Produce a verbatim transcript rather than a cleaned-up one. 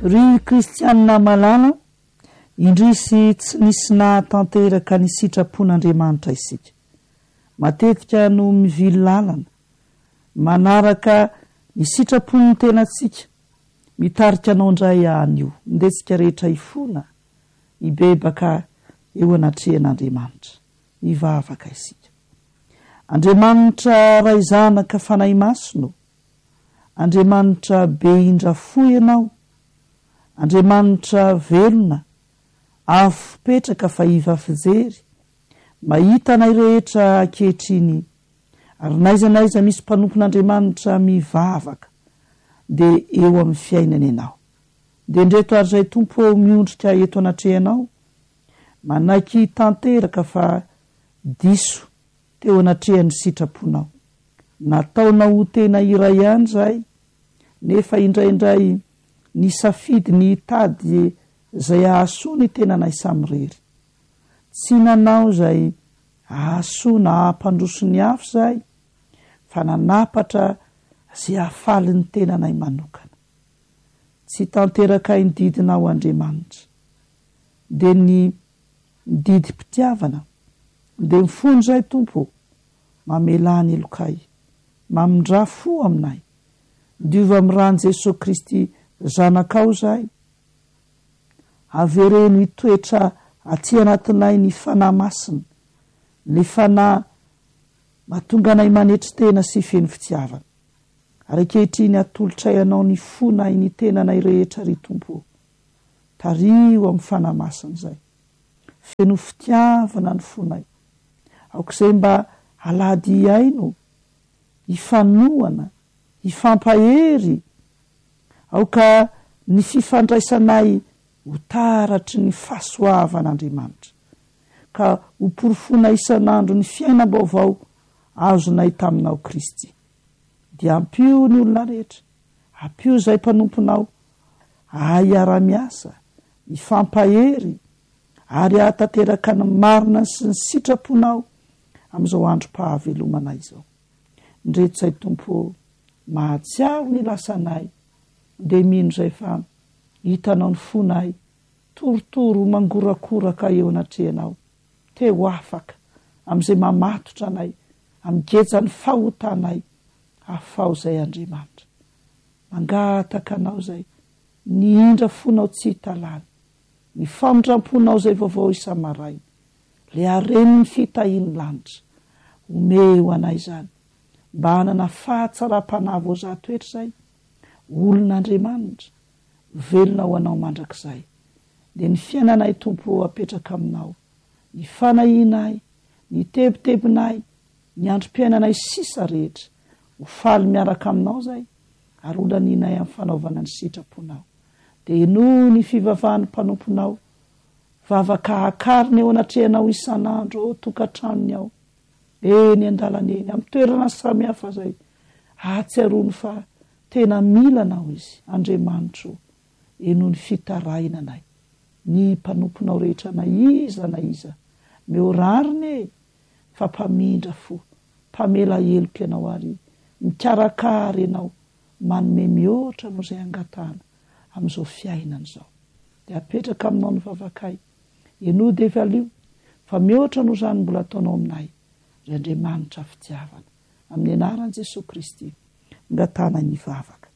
ry kristianina malala indrisy tsy nisy nahatanteraka ny sitrapon'Andriamanitra isika. Matetika no mivily lalana manaraka ny sitrapon'ny tenantsika, mitarika anao indray anio ndetsika rehetra ifona ibebaka eo anatrehan'Andriamanitra, mivavaka isika. Andriamanitra ray zanaka fanahy masino, Andriamanitra be indrafo ianao, Andriamanitra velona, afo petraka fa iva fijery, mahita anay rehetra ankehitriny, ary naiza naiza misy mpanompon'Andriamanitra mivavaka dia eo amin'ny fiainana ianao. Dia ndreto ary zay tompo miondrika eto anatrehanao, manaiky tanteraka fa diso teo anatrehan'ny sitraponao. Nataonao tena iray ihany zay, nefa indraindray ny safidy ny tady zay ahasoa ny tenanay samirery. Tsy nanao zay ahasoa na ahampandroso ny afo zay, fa nanapatra zay ahafaly ny tenanay manokana. Tsy tanteraka ny didinao Andriamanitra, dia ny didi-pitiavana, dia mifony zay tompo, mamelany elokay, mamindra fo aminay, diova mirany Jesosy Kristy zanakao zay, avereno itoetra aty anatinay ny fanahy masina, ny fanahy mahatonga anay manetry tena sy feno fitiavana. Ary ankehitriny atolotray anao ny fonay ny tenanay rehetra ry tompo, tario amin'ny fanahy masina zay, feno fitiavana ny fonay, aok'izay mba alady aino, ifanoana, ifampahery, aoka ny fifandraisanay ho taratry ny fahasoavan'Andriamanitra, ka ho porofona isan'andro ny fiainam-baovao azonay taminao Kristy. Dia ampio ny olona rehetra, ampio zay mpanomponao, ahara-miasa, ifampahery, ary ahatateraka ny marina sy ny sitraponao amin'izao androm-pahavelomanay izao. Ndreto zay tompo, mahatsiaro ny lasanay, dia mino zay fa hitanao ny fonay, torotoro mangorakoraka eo anatrehanao, teo afaka amin'izay mamatotra anay, amigejany fahotanay, afao zay Andriamanitra. Mangataka anao zay, ny indra fonao tsy hitalany, ny famindramponao zay vaovao isamarainy, le areny ny fitahiny lanitra, omeo anay zany, mba hanana fahatsara-panavo za toetra zay, olon'Andriamanitra, velona ho anao mandrakizay. Dia ny fiainanay tompo apetraka aminao, ny fanahinay, ny tebotebonay, ny androm-piainanay sisa rehetra, ho faly miaraka aminao zay, ary olaninay amin'ny fanaovana ny sitraponao. Dia eno ny fivavahan'ny mpanomponao, vavaka hakariny eo anatrehanao isan'andro, tokantranony ao, eny andalana eny, amin'ny toerana samihafa zay, ahatsiarony fa tena milanao izy, Andriamanitra, eno ny fitarainanay, ny mpanomponao rehetra na iza na iza, meorariny fa mpamindra fo, mpamela heloka ianao ary mikarakara ianao, manome mihoatra no zay angatana amin'izao fiainana zao. Dia apetraka aminao ny vavakay, eno dia valio, fa mihoatra no zany mbola ataonao aminay, ry Andriamanitra fitiavana, amin'ny anaran'i Jesosy Kristy, ngatana ny vavaka.